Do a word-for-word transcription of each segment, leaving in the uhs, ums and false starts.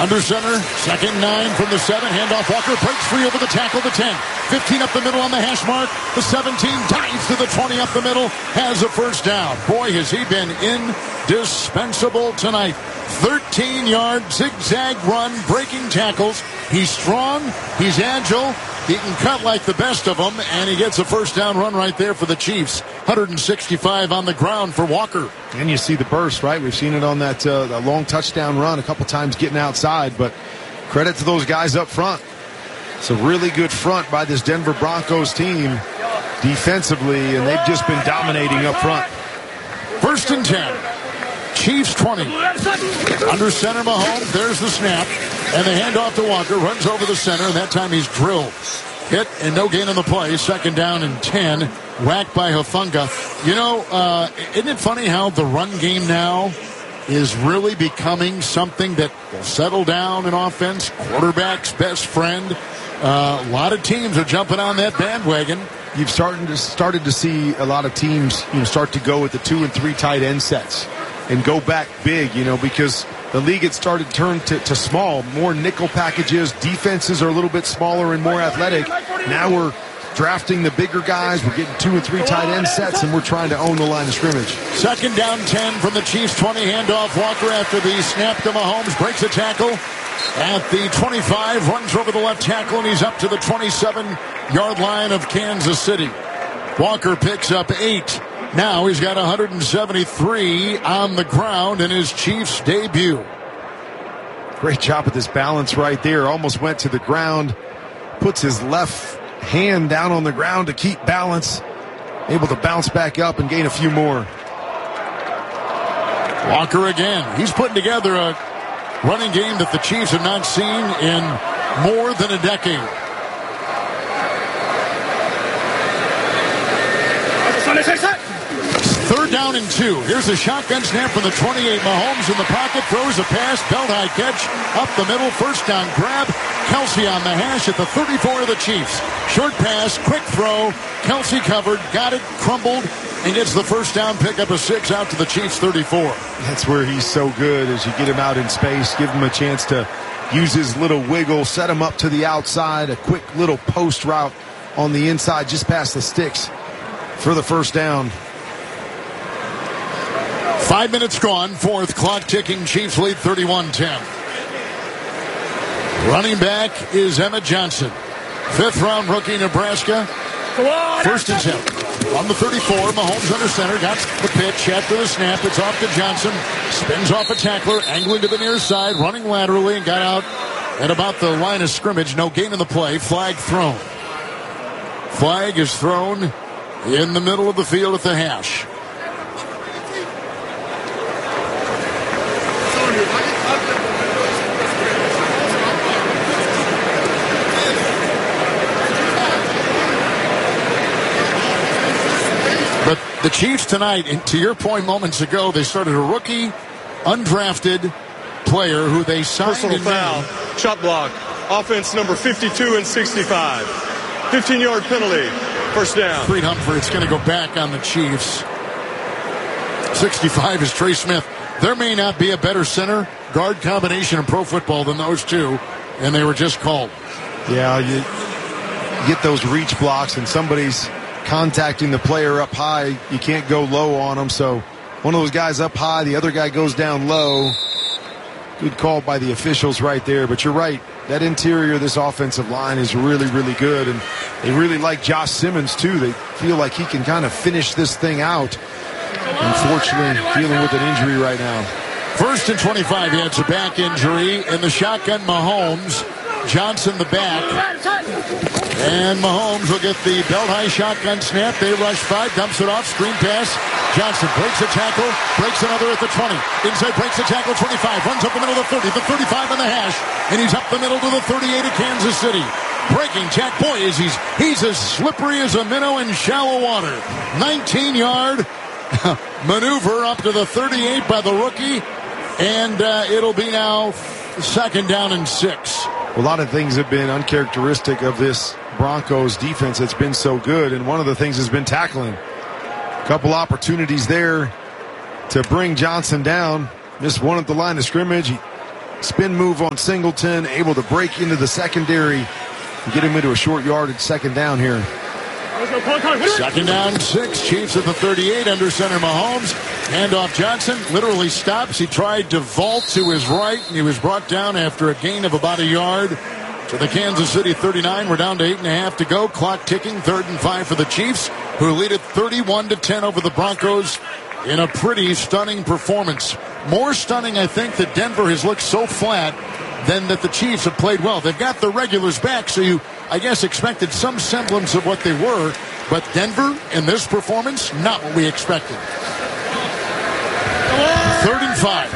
Under center, second nine from the seven. Handoff, Walker breaks free over the tackle, the ten. fifteen up the middle on the hash mark. The seventeen dives to the twenty up the middle. Has a first down. Boy, has he been indispensable tonight. thirteen-yard zigzag run, breaking tackles. He's strong. He's agile. He can cut like the best of them, and he gets a first down run right there for the Chiefs. one sixty-five on the ground for Walker. And you see the burst, right? We've seen it on that, uh, that long touchdown run a couple times getting outside, but credit to those guys up front. It's a really good front by this Denver Broncos team defensively, and they've just been dominating up front. First and ten. Chiefs twenty. Under center, Mahomes. There's the snap. And the handoff to Walker. Runs over the center, and that time he's drilled. Hit and no gain on the play. Second down and ten. Whacked by Hufanga. You know, uh, isn't it funny how the run game now is really becoming something that will settle down in offense? Quarterback's best friend. Uh, a lot of teams are jumping on that bandwagon. You've started to, started to see a lot of teams, you know, start to go with the two and three tight end sets and go back big, you know, because the league had started to turn to, to small, more nickel packages. Defenses are a little bit smaller and more athletic. Now we're drafting the bigger guys. We're getting two and three tight end sets, and we're trying to own the line of scrimmage. Second down ten from the Chiefs twenty. Handoff Walker after the snap to Mahomes. Breaks a tackle at the twenty-five. Runs over the left tackle, and he's up to the twenty-seven-yard line of Kansas City. Walker picks up eight. Now he's got one seventy-three on the ground in his Chiefs debut. Great job with this balance right there. Almost went to the ground. Puts his left hand down on the ground to keep balance. Able to bounce back up and gain a few more. Walker again. He's putting together a running game that the Chiefs have not seen in more than a decade. Third down and two. Here's a shotgun snap from the twenty-eight. Mahomes in the pocket, throws a pass, belt high catch, up the middle, first down grab. Kelsey on the hash at the thirty-four of the Chiefs. Short pass, quick throw. Kelsey covered, got it, crumbled, and gets the first down, pick up a six out to the Chiefs thirty-four. That's where he's so good, as you get him out in space, give him a chance to use his little wiggle, set him up to the outside, a quick little post route on the inside just past the sticks for the first down. Five minutes gone, fourth, clock ticking, Chiefs lead thirty-one ten. Running back is Emmett Johnson. Fifth round rookie, Nebraska. First and ten. On the thirty-four, Mahomes under center, got the pitch after the snap. It's off to Johnson. Spins off a tackler, angling to the near side, running laterally, and got out at about the line of scrimmage. No gain in the play. Flag thrown. Flag is thrown in the middle of the field at the hash. But the Chiefs tonight, and to your point moments ago, they started a rookie, undrafted player who they signed. Personal foul, shot block, offense number fifty-two and sixty-five. fifteen-yard penalty, first down. Creed Humphrey, it's going to go back on the Chiefs. sixty-five is Trey Smith. There may not be a better center guard combination in pro football than those two, and they were just called. Yeah, you, you get those reach blocks, and somebody's contacting the player up high. You can't go low on them, so one of those guys up high, the other guy goes down low. Good call by the officials right there, but you're right. That interior of this offensive line is really, really good, and they really like Josh Simmons, too. They feel like he can kind of finish this thing out. Unfortunately, dealing with an injury right now. First and twenty-five, he has a back injury. In the shotgun, Mahomes. Johnson the back. And Mahomes will get the belt-high shotgun snap. They rush five, dumps it off, screen pass. Johnson breaks a tackle, breaks another at the twenty. Inside breaks a tackle, twenty-five, runs up the middle of the thirty, the thirty-five on the hash, and he's up the middle to the thirty-eight of Kansas City. Breaking tack, boy, is he's, he's as slippery as a minnow in shallow water. nineteen-yard maneuver up to the thirty-eight by the rookie, and uh, it'll be now second down and six. A lot of things have been uncharacteristic of this Broncos defense that's been so good, and one of the things has been tackling. A couple opportunities there to bring Johnson down. Missed one at the line of scrimmage. He spin move on Singleton, able to break into the secondary and get him into a short yardage second down here. Second down, six. Chiefs at the thirty-eight. Under center, Mahomes. Handoff Johnson. Literally stops. He tried to vault to his right, and he was brought down after a gain of about a yard to the Kansas City thirty-nine. We're down to eight and a half to go. Clock ticking. Third and five for the Chiefs, who lead it thirty-one to ten over the Broncos in a pretty stunning performance. More stunning, I think, that Denver has looked so flat than that the Chiefs have played well. They've got the regulars back, so you, I guess, expected some semblance of what they were. But Denver, in this performance, not what we expected. Third and five.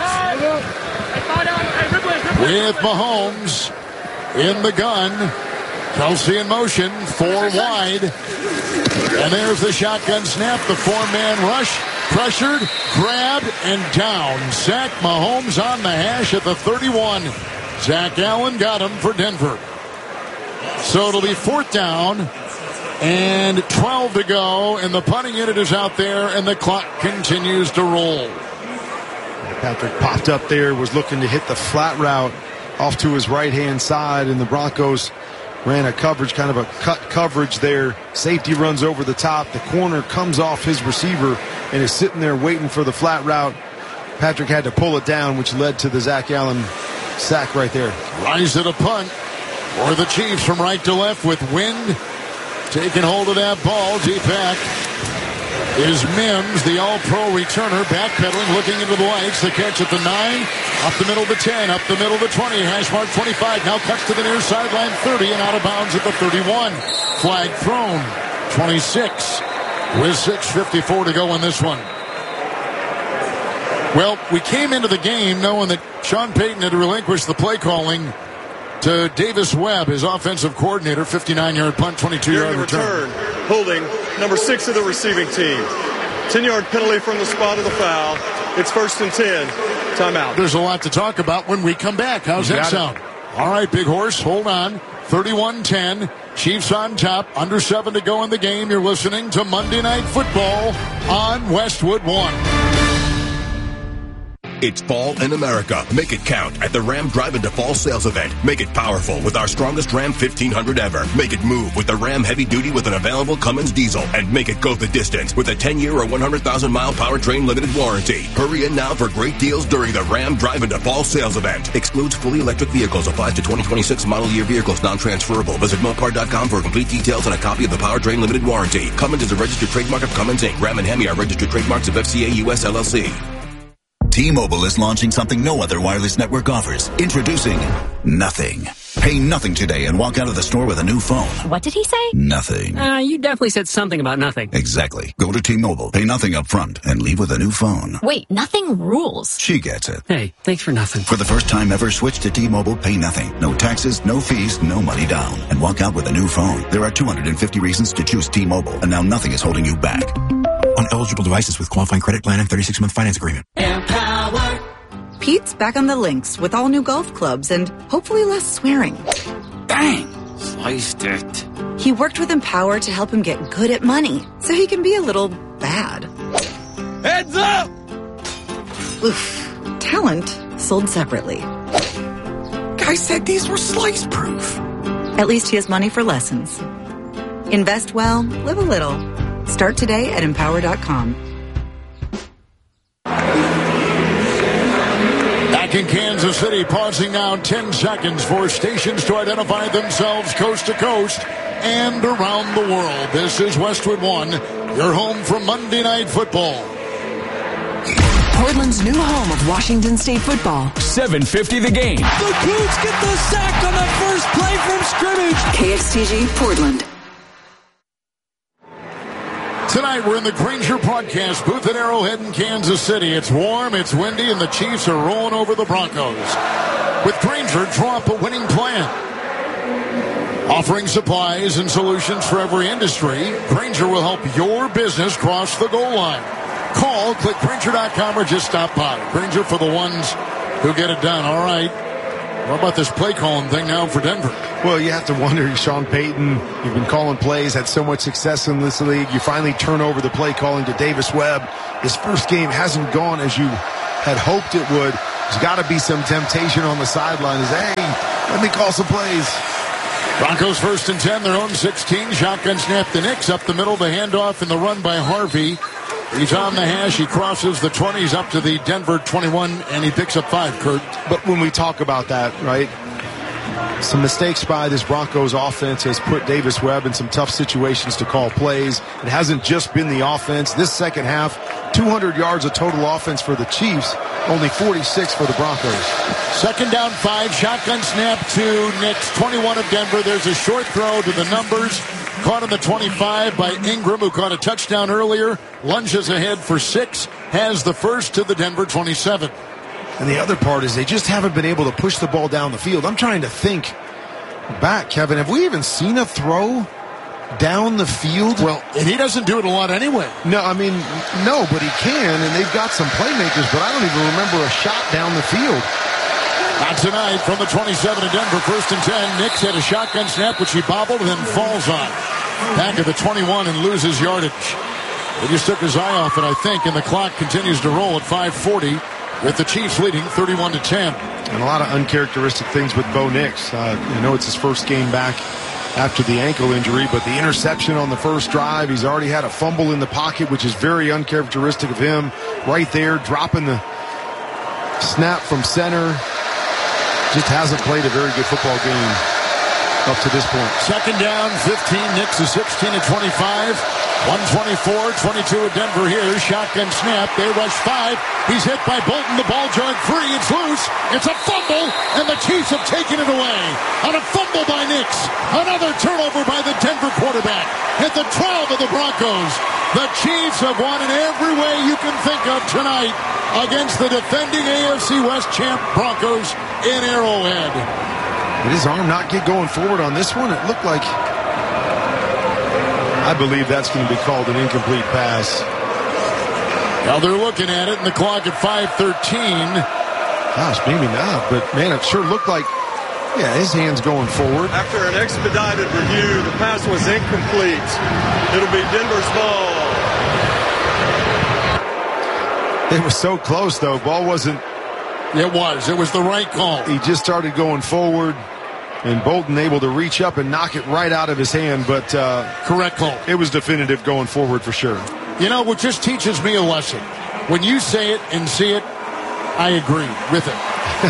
With Mahomes in the gun. Kelsey in motion, four wide. And there's the shotgun snap, the four-man rush. Pressured, grabbed, and down. Zach Mahomes on the hash at the thirty-one. Zach Allen got him for Denver. So it'll be fourth down and twelve to go, and the punting unit is out there, and the clock continues to roll. Patrick popped up there, was looking to hit the flat route off to his right-hand side, and the Broncos ran a coverage, kind of a cut coverage there. Safety runs over the top. The corner comes off his receiver and is sitting there waiting for the flat route. Patrick had to pull it down, which led to the Zach Allen sack right there. Rise at a punt for the Chiefs from right to left with Wind taking hold of that ball. Deep back is Mims, the all-pro returner, backpedaling, looking into the lights. The catch at the nine, up the middle to ten, up the middle to twenty, hash mark twenty-five. Now cuts to the near sideline thirty and out of bounds at the thirty-one. Flag thrown, twenty-six with six fifty-four to go in this one. Well, we came into the game knowing that Sean Payton had relinquished the play calling to Davis Webb, his offensive coordinator. Fifty-nine-yard punt, twenty-two-yard return. return. Holding number six of the receiving team. ten-yard penalty from the spot of the foul. It's first and ten. Timeout. There's a lot to talk about when we come back. How's that sound? All right, Big Horse, hold on. thirty-one ten. Chiefs on top. Under seven to go in the game. You're listening to Monday Night Football on Westwood One. It's fall in America. Make it count at the Ram Drive Into Fall sales event. Make it powerful with our strongest Ram fifteen hundred ever. Make it move with the Ram Heavy Duty with an available Cummins diesel. And make it go the distance with a ten-year or one hundred thousand mile powertrain limited warranty. Hurry in now for great deals during the Ram Drive Into Fall sales event. Excludes fully electric vehicles. Applies to twenty twenty-six model year vehicles. Non-transferable. Visit Mopar dot com for complete details and a copy of the powertrain limited warranty. Cummins is a registered trademark of Cummins Incorporated. Ram and Hemi are registered trademarks of F C A U S L L C. T-Mobile is launching something no other wireless network offers. Introducing Nothing. Pay nothing today and walk out of the store with a new phone. What did he say? Nothing. Uh, you definitely said something about nothing. Exactly. Go to T-Mobile, pay nothing up front, and leave with a new phone. Wait, nothing rules. She gets it. Hey, thanks for nothing. For the first time ever, switch to T-Mobile, pay nothing. No taxes, no fees, no money down. And walk out with a new phone. There are two hundred fifty reasons to choose T-Mobile, and now nothing is holding you back. On eligible devices with qualifying credit plan and thirty-six month finance agreement. Empower. Pete's back on the links with all new golf clubs and hopefully less swearing. Bang! Sliced it. He worked with Empower to help him get good at money, so he can be a little bad. Heads up! Oof. Talent sold separately. Guy said these were slice proof. At least he has money for lessons. Invest well, live a little. Start today at empower dot com. In Kansas City, pausing now ten seconds for stations to identify themselves coast to coast and around the world. This is Westwood One, your home for Monday Night Football. Portland's new home of Washington State football. seven fifty the game. The Cougs get the sack on the first play from scrimmage. K X T G Portland. Tonight, we're in the Grainger broadcast booth at Arrowhead in Kansas City. It's warm, it's windy, and the Chiefs are rolling over the Broncos. With Grainger, draw up a winning plan. Offering supplies and solutions for every industry, Grainger will help your business cross the goal line. Call, click Grainger dot com, or just stop by. Grainger for the ones who get it done. All right. What about this play calling thing now for Denver? Well, you have to wonder, Sean Payton, you've been calling plays, had so much success in this league. You finally turn over the play calling to Davis Webb. His first game hasn't gone as you had hoped it would. there's got to be some temptation on the sideline. Is, hey, let me call some plays. Broncos first and ten, their own sixteen. Shotgun snap the Knicks up the middle. The handoff and the run by Harvey. He's on the hash. He crosses the twenties up to the Denver twenty-one, and he picks up five, Kurt. But when we talk about that, right, some mistakes by this Broncos offense has put Davis Webb in some tough situations to call plays. It hasn't just been the offense. This second half, two hundred yards of total offense for the Chiefs, only forty-six for the Broncos. Second down five, shotgun snap to Knicks, twenty-one of Denver. There's a short throw to the numbers. Caught on the twenty-five by Ingram, who caught a touchdown earlier. Lunges ahead for six. Has the first to the Denver twenty-seven. And the other part is they just haven't been able to push the ball down the field. I'm trying to think back, Kevin. Have we even seen a throw down the field? Well, and he doesn't do it a lot anyway. No, I mean, no, but he can, and they've got some playmakers, but I don't even remember a shot down the field. Not tonight from the twenty-seven of Denver, first and ten. Knicks had a shotgun snap, which he bobbled and then falls on. Back at the twenty-one and loses yardage. He just took his eye off it, I think, and the clock continues to roll at five forty with the Chiefs leading thirty-one to ten. And a lot of uncharacteristic things with Bo Nix. Uh, you know, it's his first game back after the ankle injury, but the interception on the first drive, he's already had a fumble in the pocket, which is very uncharacteristic of him. Right there, dropping the snap from center. Just hasn't played a very good football game up to this point. Second down, fifteen. Knicks is sixteen to twenty-five. one twenty-four, twenty-two of Denver here. Shotgun snap. They rush five. He's hit by Bolton. The ball jarred free. It's loose. It's a fumble, and the Chiefs have taken it away. On a fumble by Knicks. Another turnover by the Denver quarterback. At the twelve of the Broncos. The Chiefs have won in every way you can think of tonight against the defending A F C West champ Broncos in Arrowhead. Did his arm not get going forward on this one? It looked like... I believe that's going to be called an incomplete pass. Now they're looking at it, and the clock at five thirteen. Gosh, maybe not, but man, it sure looked like, yeah, his hand's going forward. After an expedited review, the pass was incomplete. It'll be Denver's ball. It was so close, though. Ball wasn't... It was. It was the right call. He just started going forward, and Bolton able to reach up and knock it right out of his hand, but... Uh, Correct call. It was definitive going forward for sure. You know, what just teaches me a lesson. When you say it and see it, I agree with it.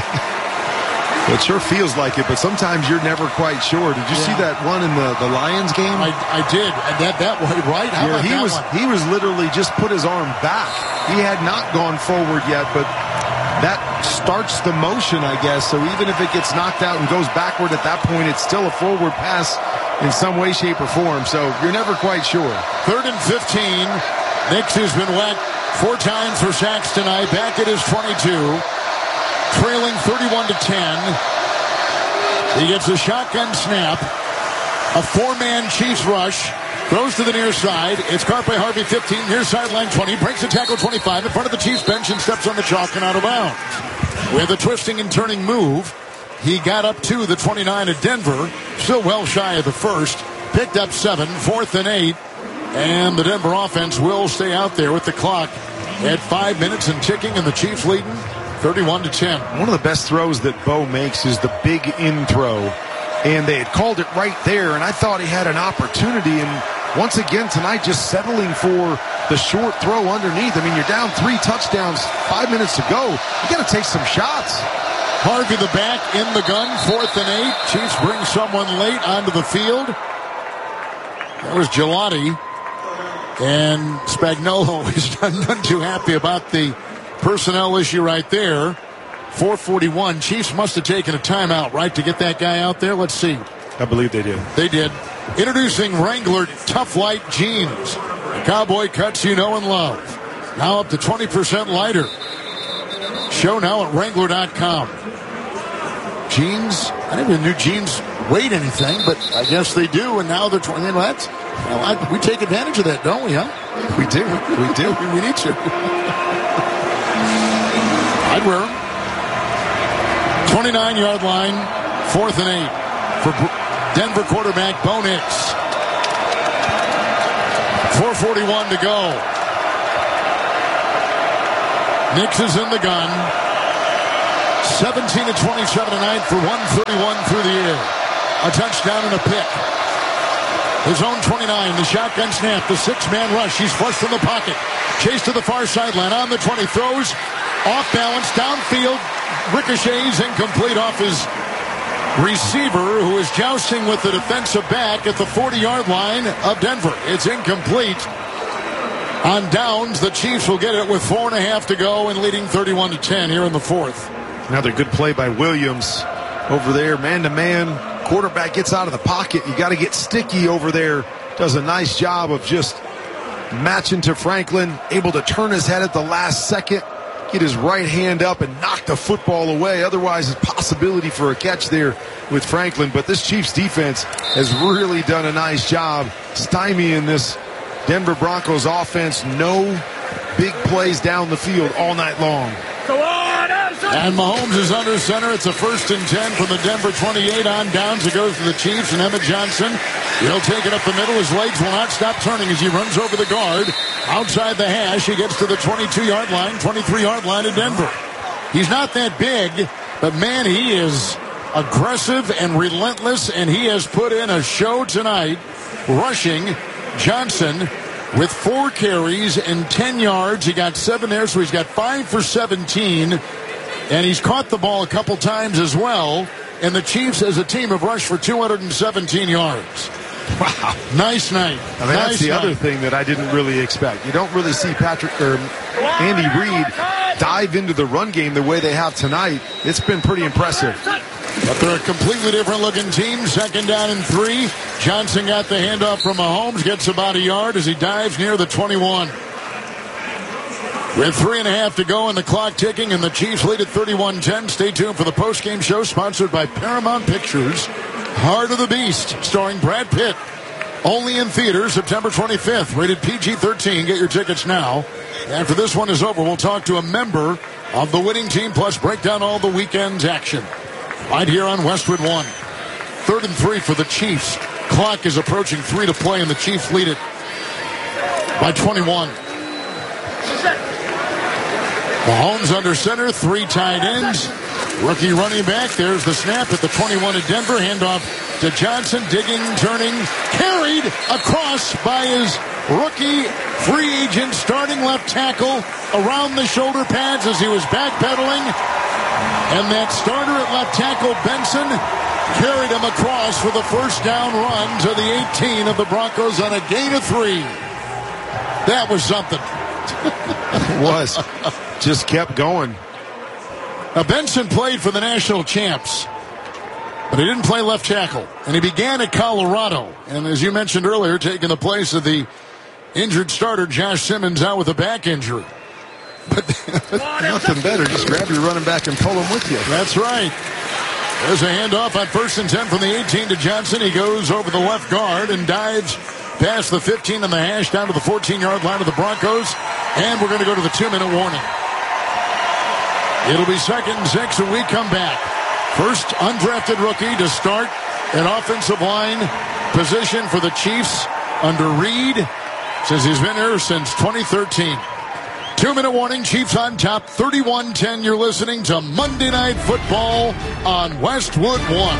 It sure feels like it, but sometimes you're never quite sure. Did you yeah. see that one in the, the Lions game? I, I did. And that, that way, right? How yeah, about he that was one? He was literally just put his arm back. He had not gone forward yet, but that starts the motion, I guess. So even if it gets knocked out and goes backward at that point, it's still a forward pass in some way, shape, or form. So you're never quite sure. Third and fifteen. Knicks has been whacked four times for sacks tonight. Back at his twenty-two. Trailing thirty-one to ten. He gets a shotgun snap. A four-man Chiefs rush. Throws to the near side. It's caught by Harvey, fifteen. Near sideline, twenty. Breaks a tackle, twenty-five. In front of the Chiefs bench and steps on the chalk and out of bounds. With a twisting and turning move, he got up to the twenty-nine at Denver. Still well shy of the first. Picked up seven. Fourth and eight. And the Denver offense will stay out there with the clock at five minutes and ticking, and the Chiefs leading thirty-one to ten. One of the best throws that Bo makes is the big in throw. And they had called it right there, and I thought he had an opportunity. And once again tonight, just settling for the short throw underneath. I mean, you're down three touchdowns, five minutes to go. You got to take some shots. Harvey the back in the gun, fourth and eight. Chiefs bring someone late onto the field. That was Gelati. And Spagnuolo is none too happy about the personnel issue right there. four forty-one. Chiefs must have taken a timeout, right, to get that guy out there? Let's see. I believe they did. They did. Introducing Wrangler Tough Light Jeans. The cowboy cuts you know and love. Now up to twenty percent lighter. Show now at Wrangler dot com. Jeans, I didn't even knew jeans weighed anything, but I guess they do, and now they're twenty. You know, that's, well, I, we take advantage of that, don't we, huh? We do. We do. We need to. I'd wear them. twenty-nine yard line, fourth and eight for Denver quarterback Bo Nix. four forty-one to go. Nix is in the gun. seventeen to twenty-seven tonight for one thirty-one through the air. A touchdown and a pick. His own twenty-nine, the shotgun snap, the six-man rush. He's flushed from the pocket. Chase to the far sideline. On the twenty, throws off balance, downfield, ricochets, incomplete off his receiver, who is jousting with the defensive back at the forty-yard line of Denver. It's incomplete. On downs, the Chiefs will get it with four and a half to go and leading thirty-one to ten here in the fourth. Another good play by Williams over there, man-to-man. Quarterback gets out of the pocket. You got to get sticky over there. Does a nice job of just matching to Franklin, able to turn his head at the last second, get his right hand up and knock the football away. Otherwise, a possibility for a catch there with Franklin. But this Chiefs defense has really done a nice job stymieing this Denver Broncos offense. No big plays down the field all night long. And Mahomes is under center. It's a first and ten from the Denver twenty-eight. On downs, it goes to the Chiefs, and Emmett Johnson, he'll take it up the middle. His legs will not stop turning as he runs over the guard. Outside the hash, he gets to the twenty-two-yard line, twenty-three-yard line of Denver. He's not that big, but man, he is aggressive and relentless, and he has put in a show tonight, rushing. Johnson with four carries and ten yards. He got seven there, so he's got five for seventeen. And he's caught the ball a couple times as well. And the Chiefs as a team have rushed for two hundred seventeen yards. Wow. Nice night. I mean, nice that's the night. other thing that I didn't really expect. You don't really see Patrick or Andy Reid dive into the run game the way they have tonight. It's been pretty impressive. But they're a completely different looking team. Second down and three. Johnson got the handoff from Mahomes. Gets about a yard as he dives near the twenty-one. With three and a half to go and the clock ticking, and the Chiefs lead at thirty-one ten. Stay tuned for the postgame show sponsored by Paramount Pictures. Heart of the Beast, starring Brad Pitt. Only in theaters September twenty-fifth. Rated P G thirteen. Get your tickets now. After this one is over, we'll talk to a member of the winning team, plus break down all the weekend's action. Right here on Westwood One. Third and three for the Chiefs. Clock is approaching three to play, and the Chiefs lead it by twenty-one. Mahomes under center, three tight ends. Rookie running back. There's the snap at the twenty-one at Denver. Handoff to Johnson, digging, turning, carried across by his rookie free agent starting left tackle around the shoulder pads as he was backpedaling. And that starter at left tackle, Benson, carried him across for the first down run to the eighteen of the Broncos on a gain of three. That was something. It was. Just kept going. Now, Benson played for the national champs, but he didn't play left tackle. And he began at Colorado. And as you mentioned earlier, taking the place of the injured starter, Josh Simmons, out with a back injury. But nothing better. Just grab your running back and pull him with you. That's right. There's a handoff on first and ten from the eighteen to Johnson. He goes over the left guard and dives past the fifteen and the hash down to the fourteen-yard line of the Broncos. And we're going to go to the two-minute warning. It'll be second and six when we come back. First undrafted rookie to start an offensive line position for the Chiefs under Reid, since he's been here since twenty thirteen. Two-minute warning, Chiefs on top, thirty-one ten. You're listening to Monday Night Football on Westwood One.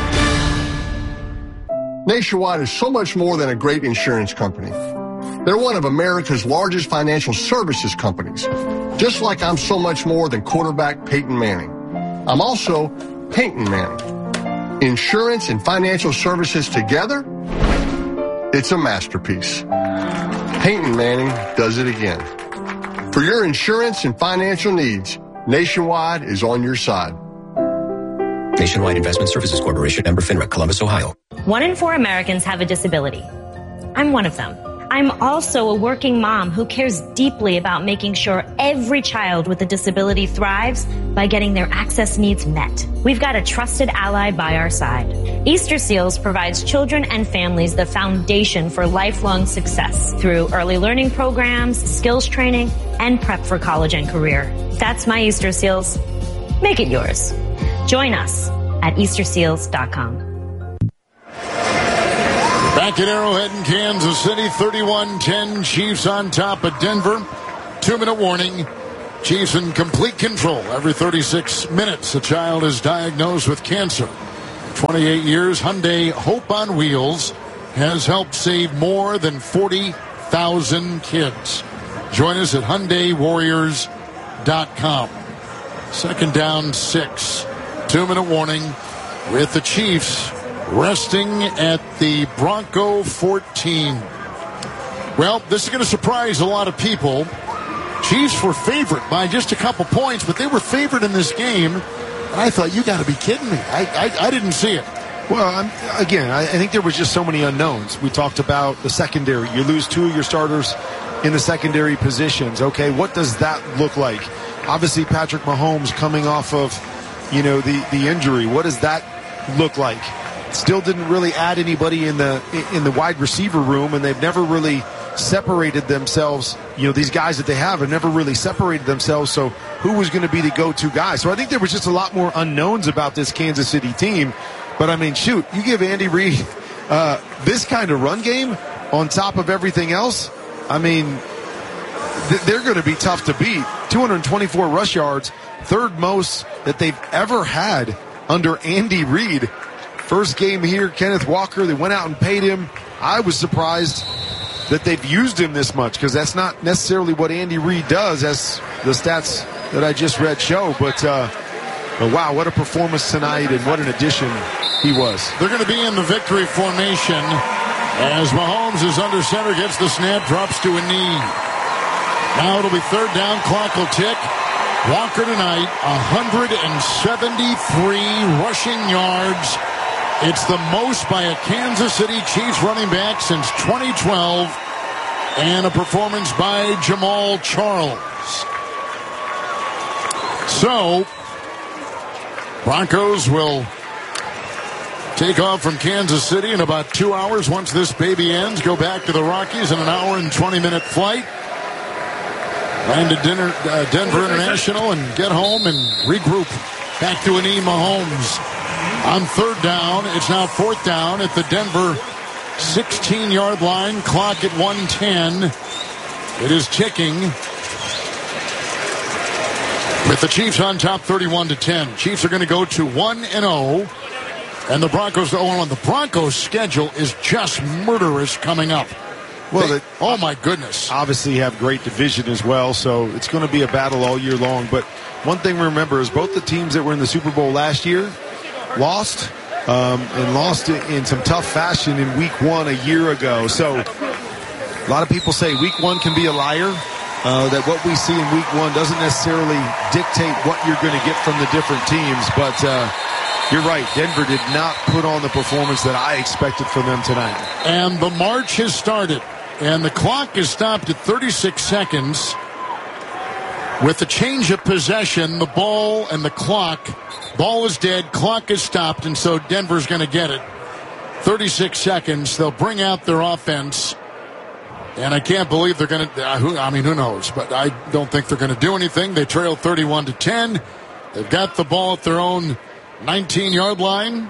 Nationwide is so much more than a great insurance company. They're one of America's largest financial services companies, just like I'm so much more than quarterback Peyton Manning. I'm also Peyton Manning. Insurance and financial services together, it's a masterpiece. Peyton Manning does it again. For your insurance and financial needs, Nationwide is on your side. Nationwide Investment Services Corporation, member FINRA, Columbus, Ohio. One in four Americans have a disability. I'm one of them. I'm also a working mom who cares deeply about making sure every child with a disability thrives by getting their access needs met. We've got a trusted ally by our side. Easter Seals provides children and families the foundation for lifelong success through early learning programs, skills training, and prep for college and career. That's my Easter Seals. Make it yours. Join us at easter seals dot com. Back at Arrowhead in Kansas City, thirty-one ten, Chiefs on top of Denver. Two-minute warning. Chiefs in complete control. Every thirty-six minutes, a child is diagnosed with cancer. twenty-eight years, Hyundai Hope on Wheels has helped save more than forty thousand kids. Join us at Hyundai Warriors dot com. Second down, six. Two-minute warning with the Chiefs resting at the Bronco fourteen. Well, this is going to surprise a lot of people. Chiefs were favored by just a couple points, but they were favored in this game. And I thought, you got to be kidding me. I, I, I didn't see it. Well, I'm, again, I, I think there was just so many unknowns. We talked about the secondary. You lose two of your starters in the secondary positions. Okay, what does that look like? Obviously, Patrick Mahomes coming off of, you know, the, the injury. What does that look like? Still didn't really add anybody in the in the wide receiver room, and they've never really separated themselves. You know, these guys that they have have never really separated themselves. So who was going to be the go-to guy? So I think there was just a lot more unknowns about this Kansas City team. But, I mean, shoot, you give Andy Reid uh, this kind of run game on top of everything else, I mean, th- they're going to be tough to beat. two hundred twenty-four rush yards, third most that they've ever had under Andy Reid. First game here, Kenneth Walker, they went out and paid him. I was surprised that they've used him this much because that's not necessarily what Andy Reid does, as the stats that I just read show. But, uh, but wow, what a performance tonight, and what an addition he was. They're going to be in the victory formation as Mahomes is under center, gets the snap, drops to a knee. Now it'll be third down, clock will tick. Walker tonight, one hundred seventy-three rushing yards. It's the most by a Kansas City Chiefs running back since twenty twelve, and a performance by Jamal Charles. So, Broncos will take off from Kansas City in about two hours once this baby ends. Go back to the Rockies in an hour and twenty minute flight. Land at dinner, uh, Denver International and get home and regroup. Back to Anee Mahomes. On third down, it's now fourth down at the Denver sixteen-yard line. Clock at one ten. It is ticking. With the Chiefs on top, thirty-one to ten. Chiefs are going to go to one and oh. And the Broncos to oh and one. The Broncos' schedule is just murderous coming up. Well, they, they, oh my goodness. Obviously have great division as well, so it's going to be a battle all year long. But one thing to remember is both the teams that were in the Super Bowl last year lost, um, and lost in some tough fashion in week one a year ago. So a lot of people say week one can be a liar, uh, that what we see in week one doesn't necessarily dictate what you're going to get from the different teams. But uh, you're right, Denver did not put on the performance that I expected from them tonight. And the march has started, and the clock is stopped at thirty-six seconds. With the change of possession, the ball and the clock, ball is dead, clock is stopped, and so Denver's going to get it. thirty-six seconds, they'll bring out their offense, and I can't believe they're going to, uh, I mean, who knows, but I don't think they're going to do anything. They trail thirty-one to ten. They've got the ball at their own nineteen-yard line.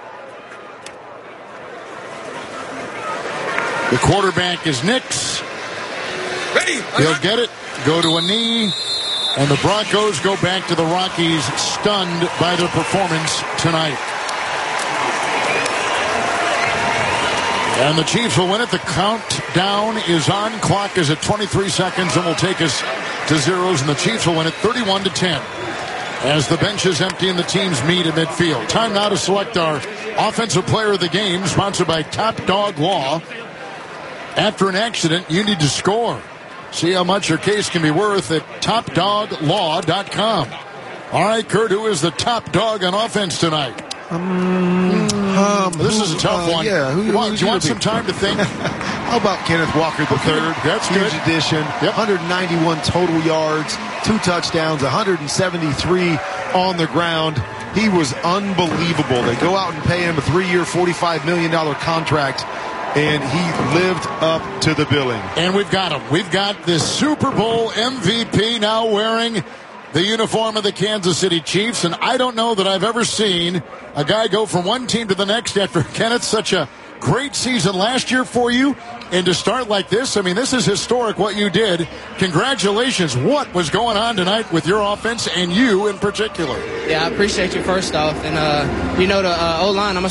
The quarterback is Nix. Ready? He'll get it, go to a knee, and the Broncos go back to the Rockies, stunned by their performance tonight. And the Chiefs will win it. The countdown is on. Clock is at twenty-three seconds, and will take us to zeros, and the Chiefs will win it thirty-one to ten. As the bench is empty and the teams meet at midfield. Time now to select our offensive player of the game, sponsored by Top Dog Law. After an accident, you need to score. See how much your case can be worth at top dog law dot com. All right, Kurt, who is the top dog on offense tonight? Um, um, this who, is a tough uh, one. Yeah, who, you want, do you want some be? time to think? How about Kenneth Walker the third? That's Huge good. addition. Yep. one hundred ninety-one total yards, two touchdowns, one hundred seventy-three on the ground. He was unbelievable. They go out and pay him a three-year, forty-five million dollars contract, and he lived up to the billing. And we've got him. We've got this Super Bowl M V P now wearing the uniform of the Kansas City Chiefs, and I don't know that I've ever seen a guy go from one team to the next after Kenneth's such a great season last year for you. And to start like this, I mean, this is historic what you did. Congratulations. What was going on tonight with your offense and you in particular? Yeah, I appreciate you first off. And, uh, you know, the uh, O-line, I'm going to